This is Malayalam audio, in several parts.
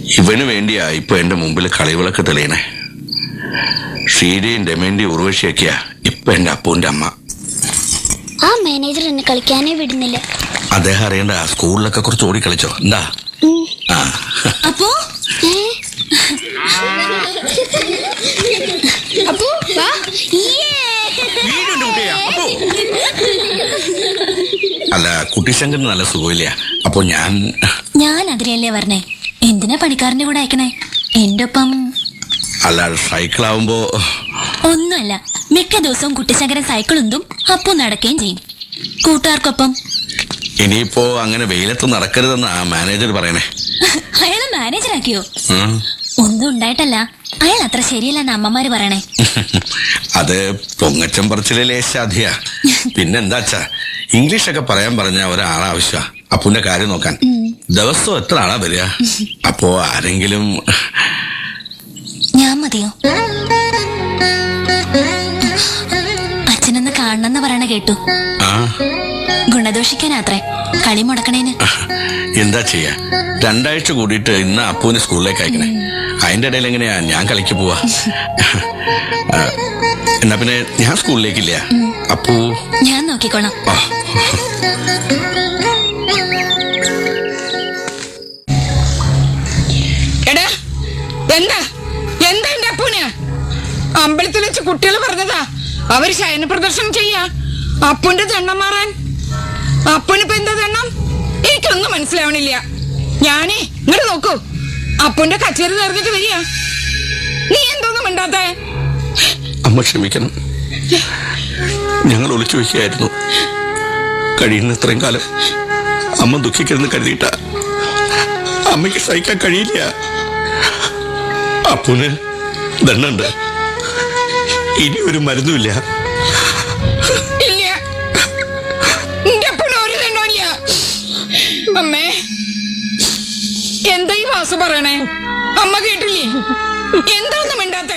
ഇവന് വേണ്ടിയാ ഇപ്പൊ എന്റെ മുമ്പിൽ കളിവിളക്ക് തെളിയണേ. ഷീരയും രമേന്റെയും ഉർവശിയൊക്കെയാ ഇപ്പൊ എന്റെ അപ്പൂന്റെ അമ്മ. ആ മാനേജർ എന്നെ കളിക്കാനേ വിടുന്നില്ല. അദ്ദേഹം അറിയണ്ട, സ്കൂളിലൊക്കെ കുറച്ച് ഓടി കളിച്ചോ. എന്താ അപ്പോ അല്ല, കുട്ടിശങ്കറിന് നല്ല സുഖമില്ല. അപ്പൊ ഞാൻ അതിലല്ലേ പറഞ്ഞേ, എന്തിനാ പണിക്കാരന്റെ കൂടെ അയക്കണേ? എന്റെ ഒപ്പം അല്ല, സൈക്കിളാവുമ്പോ ഒന്നുമല്ല. മിക്ക ദിവസവും കുട്ടിശങ്കരൻ സൈക്കിൾ ഉന്തും അപ്പോ നടക്കുകയും ചെയ്യും കൂട്ടുകാർക്കൊപ്പം. ഇനിയിപ്പോ അങ്ങനെ വെയിലത്ത് നടക്കരുതെന്ന് ആ മാനേജർ പറയണേ. അയാളെ മാനേജറാക്കിയോ? ഒന്നും ഉണ്ടായിട്ടല്ല, അയാൾ അത്ര ശരിയല്ലെന്ന് അമ്മമാര് പറയണേ. അത് പൊങ്ങച്ചം പറച്ചിലെ ലേശാധിയാ. പിന്നെന്താച്ചാ, ഇംഗ്ലീഷൊക്കെ പറയാൻ പറഞ്ഞ ഒരാളാവശ്യ അപ്പുന്റെ കാര്യം നോക്കാൻ. ദിവസം എത്ര ആളാ വരിക? അപ്പോ ആരെങ്കിലും ഞാൻ മതിയോ? അച്ഛനൊന്ന് കാണണമെന്ന് പറയണ കേട്ടു. ഗുണദോഷിക്കാനാത്രേ കളി മുടക്കണേന്. എന്താ ചെയ്യാ, 2 ആഴ്ച കൂടിയിട്ട് ഇന്ന് അപ്പൂനെ സ്കൂളിലേക്ക് അയക്കണേ. അതിന്റെ ഇടയിൽ എങ്ങനെയാ ഞാൻ കളിക്ക് പോവാ? എന്നാ പിന്നെ ഞാൻ സ്കൂളിലേക്കില്ല. അപ്പൂ ഞാൻ നോക്കിക്കോളാം. എടാ, എന്താ എന്താ എന്റെ അപ്പൂന്? അമ്പലത്തിൽ വെച്ച് കുട്ടികൾ പറഞ്ഞതാ അവര് ശയന പ്രദർശനം ചെയ്യാ അപ്പുന്റെ ദണ്ണം മാറാൻ. അപ്പനിപ്പോ എന്താ ദണ്ണം? എനിക്കൊന്നും മനസ്സിലാവണില്ല. ഞാനേ ഇങ്ങോട്ട് നോക്കൂ, അപ്പുന്റെ കച്ചേരി നേർന്നിട്ട് വരിക. നീ എന്തോന്നും മിണ്ടാത്തേ? അമ്മ ക്ഷമിക്കണം, ഞങ്ങൾ ഒളിച്ചു വയ്ക്കുകയായിരുന്നു. കഴിയുന്ന ഇത്രയും കാലം അമ്മ ദുഃഖിക്കരുന്ന് കരുതിയിട്ട. അമ്മയ്ക്ക് സഹിക്കാൻ കഴിയില്ല. അപ്പൂന് ദണ്ണുണ്ട്, ഇനി ഒരു മരുന്നുമില്ല. ഇല്ല, എന്റെ അപ്പന് ഒരു ദണ്ണമില്ല. അമ്മേ, എന്താ ഈ വാസു പറയണേ? അമ്മ കേട്ടില്ലേ? എന്താന്നും മിണ്ടാത്തേ?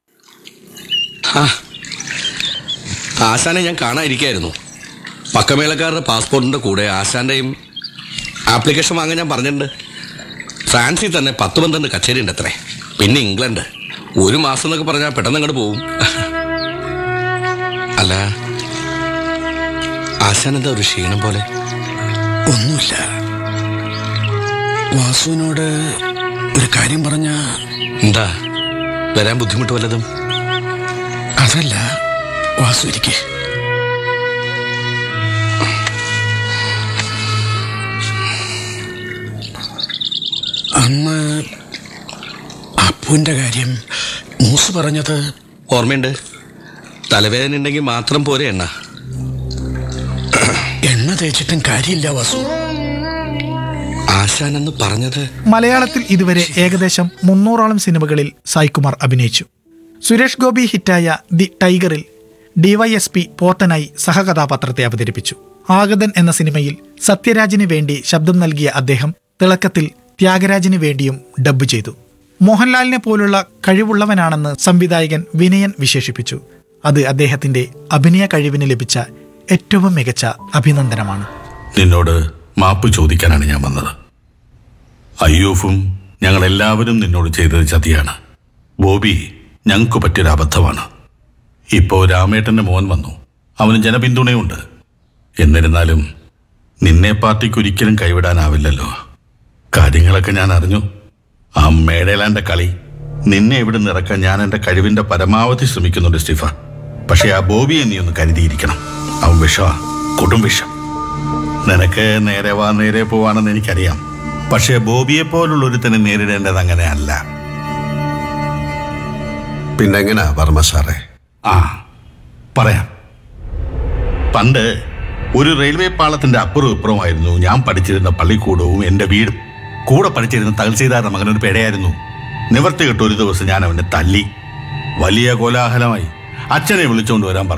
ആശാനെ ഞാൻ കാണാതിരിക്കായിരുന്നു. പക്കമേളക്കാരുടെ പാസ്പോർട്ടിന്റെ കൂടെ ആശാന്റെയും ആപ്ലിക്കേഷൻ വാങ്ങാൻ ഞാൻ പറഞ്ഞിട്ടുണ്ട്. ഫ്രാൻസിൽ തന്നെ 10-12 കച്ചേരി ഉണ്ട് അത്രേ. പിന്നെ ഇംഗ്ലണ്ട്. 1 മാസം എന്നൊക്കെ പറഞ്ഞാൽ പെട്ടെന്ന് അങ്ങോട്ട് പോകും. അല്ല, ആശാൻ എന്താ ഒരു ക്ഷീണം പോലെ? ഒന്നുമില്ല. വാസുവിനോട് ഒരു കാര്യം പറഞ്ഞ എന്താ, വരാൻ ബുദ്ധിമുട്ട് വല്ലതും? അതല്ല, വാസു ഇരിക്കെ. അന്ന് അപ്പുവിന്റെ കാര്യം മൂസ് പറഞ്ഞത് ഓർമ്മയുണ്ട്. തലവേദന ഉണ്ടെങ്കിൽ മാത്രം പോരെ എണ്ണ. എണ്ണ തേച്ചിട്ടും കാര്യമില്ല വാസു. ആശാൻ എന്ന് പറഞ്ഞത് മലയാളത്തിൽ ഇതുവരെ ഏകദേശം 300ഓളം സിനിമകളിൽ സായ്കുമാർ അഭിനയിച്ചു. സുരേഷ് ഗോപി ഹിറ്റായ ദി ടൈഗറിൽ DYSP പോത്തനായി സഹകഥാപാത്രത്തെ അവതരിപ്പിച്ചു. ആഗതൻ എന്ന സിനിമയിൽ സത്യരാജിന് വേണ്ടി ശബ്ദം നൽകിയ അദ്ദേഹം തിളക്കത്തിൽ ത്യാഗരാജിന് വേണ്ടിയും ഡബ്ബ് ചെയ്തു. മോഹൻലാലിനെ പോലുള്ള കഴിവുള്ളവനാണെന്ന് സംവിധായകൻ വിനയൻ വിശേഷിപ്പിച്ചു. അത് അദ്ദേഹത്തിന്റെ അഭിനയ കഴിവിന് ലഭിച്ച ഏറ്റവും മികച്ച അഭിനന്ദനമാണ്. നിന്നോട് മാപ്പ് ചോദിക്കാനാണ് ഞാൻ വന്നത്. അയ്യൂഫും ഞങ്ങളെല്ലാവരും നിന്നോട് ചെയ്തത് ചതിയാണ്. ബോബി ഞങ്ങൾക്ക് പറ്റിയൊരു അബദ്ധമാണ്. ഇപ്പോൾ രാമേട്ടന്റെ മോൻ വന്നു, അവന് ജനപിന്തുണയുണ്ട്. എന്നിരുന്നാലും നിന്നെ പാർട്ടിക്ക് ഒരിക്കലും കൈവിടാനാവില്ലല്ലോ. കാര്യങ്ങളൊക്കെ ഞാൻ അറിഞ്ഞു. ആ മേടേലാന്റെ കളി നിന്നെ ഇവിടെ നിറക്കാൻ ഞാൻ എൻ്റെ കഴിവിന്റെ പരമാവധി ശ്രമിക്കുന്നുണ്ട് സ്റ്റീഫ. പക്ഷെ ആ ബോബിയെ നീ ഒന്ന് കരുതിയിരിക്കണം. അവൻ വിഷമാ, കൊടും വിഷം. നിനക്ക് നേരെ വാ നേരെ പോവാണെന്ന് എനിക്കറിയാം. പക്ഷെ ബോബിയെ പോലുള്ളൊരു തന്നെ നേരിടേണ്ടത് അങ്ങനെയല്ല. പിന്നെങ്ങനാ വർമ്മ സാറേ? പറയാം. പണ്ട് ഒരു റെയിൽവേ പാളത്തിന്റെ അപ്പുറവും ഇപ്പുറമായിരുന്നു ഞാൻ പഠിച്ചിരുന്ന പള്ളിക്കൂടവും എൻ്റെ വീടും. കൂടെ പഠിച്ചിരുന്ന തഹസീൽദാരുടെ മകനൊരു പേടയായിരുന്നു. നിവർത്തി കെട്ട് ഒരു ദിവസം ഞാൻ അവനെ തല്ലി. വലിയ കോലാഹലമായി. അച്ഛനെ വിളിച്ചുകൊണ്ട് വരാൻ പറഞ്ഞു.